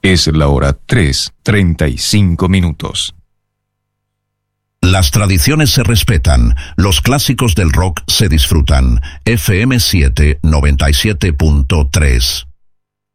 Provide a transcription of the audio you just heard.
Es la hora 3:35. Las tradiciones se respetan, los clásicos del rock se disfrutan. FM 7 97.3.